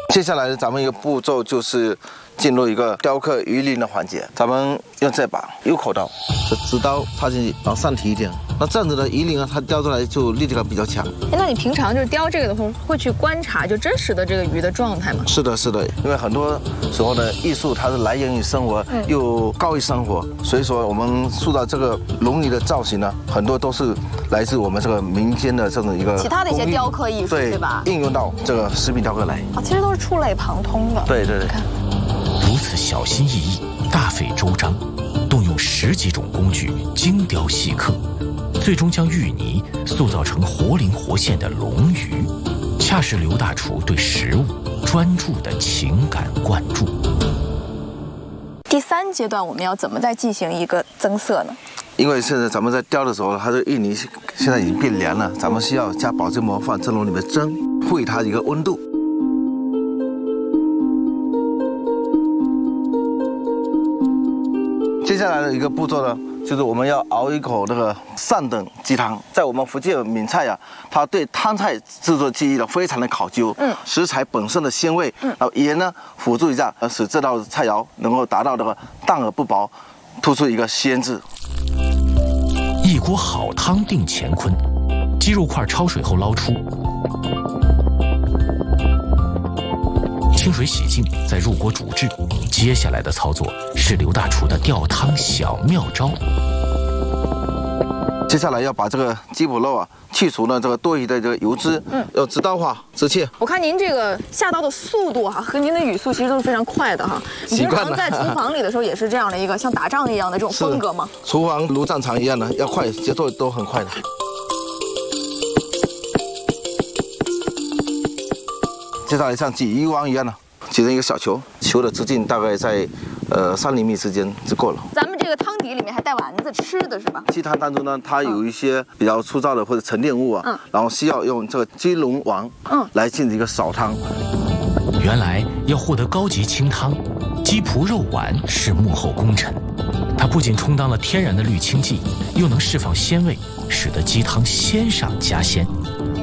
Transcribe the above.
接下来咱们一个步骤就是进入一个雕刻鱼鳞的环节。咱们用这把右口刀，这直刀插进去，然后上提一点。那这样子的鱼鳞它雕出来就立体感比较强。 那你平常就是雕这个的时候，会去观察就真实的这个鱼的状态吗？ 是的，是的，因为很多时候呢，艺术它是来源于生活，又高于生活，所以说我们塑造这个龙鱼的造型呢，很多都是来自我们这个民间的这种一个其他的一些雕刻艺术，对吧？ 应用到这个食品雕刻来。 其实都是触类旁通的。 对。 如此小心翼翼、大费周章，动用10几种工具，精雕细刻，最终将芋泥塑造成活灵活现的龙鱼，恰是刘大厨对食物专注的情感灌注。 第3阶段我们要怎么再进行一个增色呢？ 因为现在咱们在雕的时候，它的芋泥现在已经变凉了，咱们需要加保鲜膜放蒸笼里面蒸，赋予它一个温度。接下来的一个步骤呢，就是我们要熬一口那个上等鸡汤。在我们福建闽菜啊，它对汤菜制作技艺呢非常的考究。食材本身的鲜味，然后盐呢辅助一下，使这道菜肴能够达到那个淡而不薄，突出一个鲜字。 一锅好汤定乾坤，鸡肉块焯水后捞出，清水洗净，再入锅煮制。接下来的操作是刘大厨的吊汤小妙招。 接下来要把这个鸡脯肉啊去除呢这个多余的这个油脂，要直刀化直切。 我看您这个下刀的速度和您的语速其实都是非常快的哈。你平常在厨房里的时候也是这样的一个像打仗一样的这种风格吗？ 厨房如战场一样的，要快，节奏都很快的。接下来像挤鱼丸一样的，挤成一个小球，球的直径大概在3厘米之间就够了。咱们这个汤底里面还带丸子吃的是吧？鸡汤当中呢，它有一些比较粗糙的或者沉淀物啊，然后需要用这个鸡龙丸来进行一个扫汤。 原来要获得高级清汤，鸡脯肉丸是幕后功臣。它不仅充当了天然的滤清剂，又能释放鲜味，使得鸡汤鲜上加鲜。